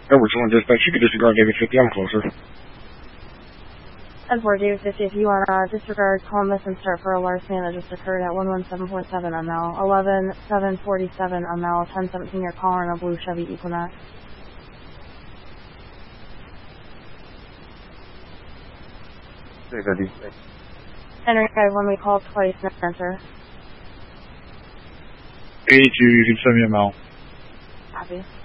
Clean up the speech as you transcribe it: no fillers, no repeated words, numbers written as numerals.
Edward 1 dispatch, you could disregard David 50, I'm closer. Edward David 50, if you want to disregard Columbus and start for a larceny that just occurred at 117.7 ML, 11747 ML, 1017, you're calling a blue Chevy Equinox. Henry 5-1, we called twice, no answer. 82, you can send me a mail. Copy.